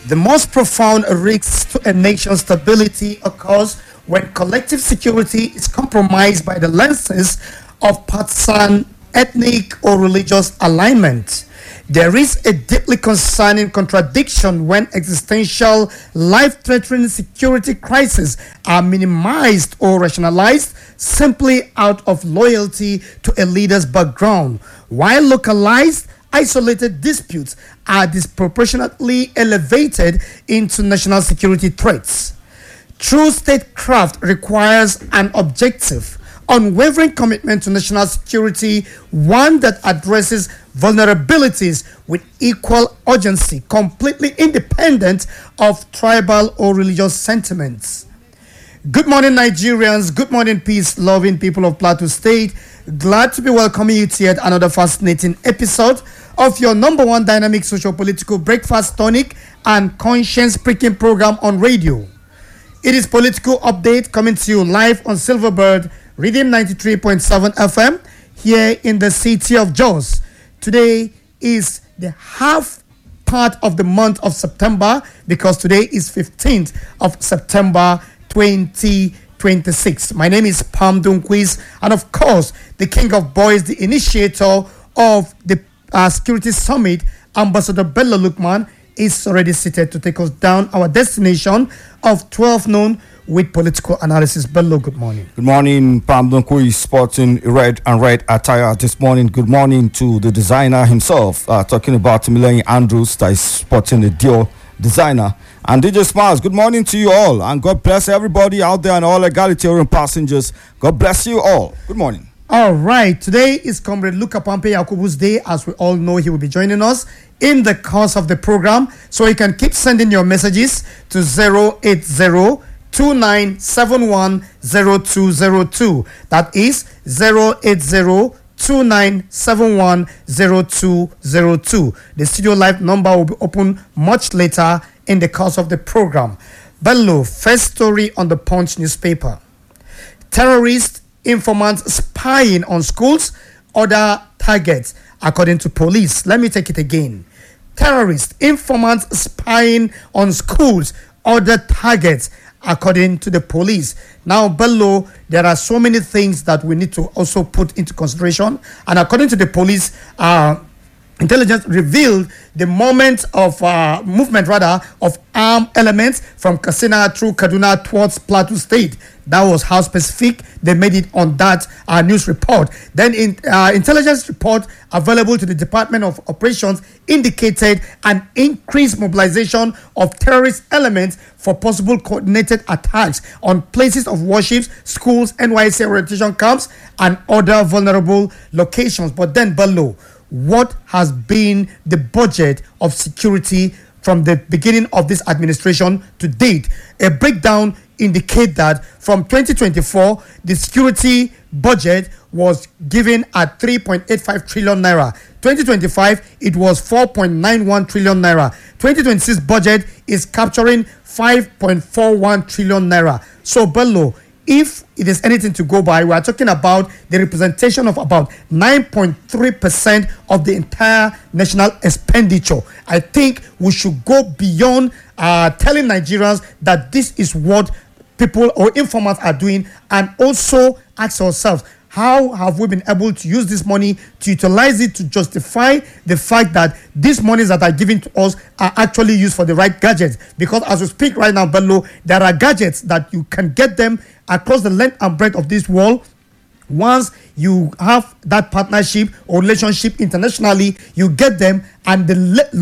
The most profound risks to a nation's stability occurs when collective security is compromised by the lenses of partisan, ethnic, or religious alignment. There is a deeply concerning contradiction when existential, life-threatening security crises are minimized or rationalized simply out of loyalty to a leader's background, while localized, isolated disputes are disproportionately elevated into national security threats. True statecraft requires an objective, unwavering commitment to national security, one that addresses vulnerabilities with equal urgency, completely independent of tribal or religious sentiments. Good morning, Nigerians. Good morning, peace-loving people of Plateau State. Glad to be welcoming you to yet another fascinating episode of your number one dynamic socio-political breakfast tonic and conscience-pricking program on radio. It is Political Update coming to you live on Silverbird Rhythm 93.7 FM here in the city of Jos. Today is the half part of the month of September because today is 15th of September 2026. My name is Pam Dunquiz, and of course, the King of Boys, the initiator of the Security Summit, Ambassador Bello Lukman, is already seated to take us down our destination of 12 noon with political analysis. Bello, good morning. Good morning, Pam Dunquiz, sporting red and red attire this morning. Good morning to the designer himself, talking about Millennium Andrews, that is sporting the Dior designer. And DJ Smiles, good morning to you all, and God bless everybody out there and all egalitarian passengers. God bless you all. Good morning. All right, today is Comrade Luka Pampe Yakubu's day. As we all know, he will be joining us in the course of the program. So you can keep sending your messages to 080-2971-0202. That is 080-2971-0202. The studio live number will be open much later in the course of the program. Bello, first story on the Punch newspaper. Terrorists, informants spying on schools, other targets, according to police. Let me take it again. Terrorists, informants spying on schools, other targets, according to the police. Now, Bello, there are so many things that we need to also put into consideration. And according to the police, intelligence revealed the movement of armed elements from Katsina through Kaduna towards Plateau State. That was how specific they made it on that news report. Then intelligence report available to the Department of Operations indicated an increased mobilization of terrorist elements for possible coordinated attacks on places of worship, schools, NYSC orientation camps, and other vulnerable locations. But then below, what has been the budget of security from the beginning of this administration to date? A breakdown indicates that from 2024, the security budget was given at 3.85 trillion naira. 2025, it was 4.91 trillion naira. 2026 budget is capturing 5.41 trillion naira. So, Bello, if it is anything to go by, we are talking about the representation of about 9.3% of the entire national expenditure. I think we should go beyond telling Nigerians that this is what people or informants are doing, and also ask ourselves, how have we been able to use this money to utilize it to justify the fact that these monies that are given to us are actually used for the right gadgets? Because as we speak right now, Bello, there are gadgets that you can get them across the length and breadth of this world. Once you have that partnership or relationship internationally, you get them, and the